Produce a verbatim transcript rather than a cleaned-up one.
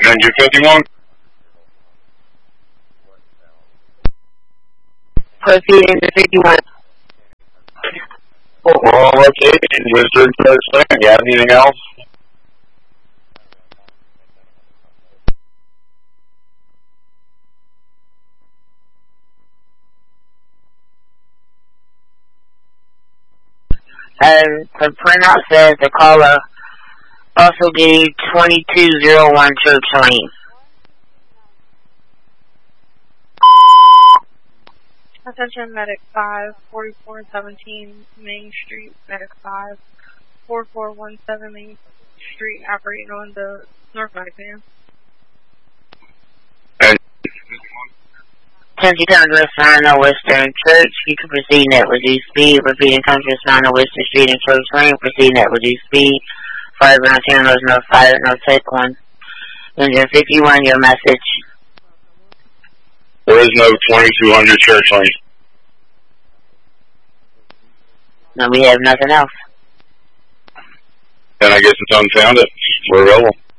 Danger fifty-one. Proceeding to fifty-one. Overall location, Western Church Lane. You have anything else? As the printout says, the caller also gave twenty-two oh one Church Lane. Attention, Medic five, forty-four seventeen Main Street, Medic five, forty-four seventeen Main Street, operating on the North Bypass. Country Congress Rhino Western Church, you can proceed at reduced speed. Repeating Country Rhino Western Street and Church Lane, proceeding at reduced speed. Fire ground channels, no fire, no take one. Engine fifty-one, your message. There is no twenty-two hundred Church Lane. No, we have nothing else. Then I guess it's unfounded. We're available.